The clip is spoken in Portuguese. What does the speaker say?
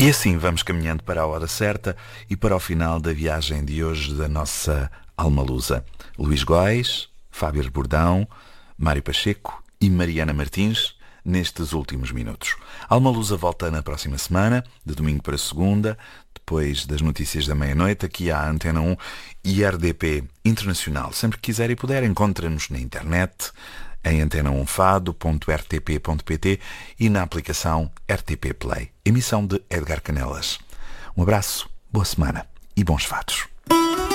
E assim vamos caminhando para a hora certa e para o final da viagem de hoje da nossa Alma Lusa. Luís Góes, Fábio Bordão, Mário Pacheco e Mariana Martins nestes últimos minutos. Alma Lusa volta na próxima semana, de domingo para segunda, depois das notícias da meia-noite, aqui à Antena 1 e RDP Internacional. Sempre que quiser e puder, encontra-nos na internet, em antena1fado.rtp.pt e na aplicação RTP Play. Emissão de Edgar Canelas. Um abraço, boa semana e bons fados.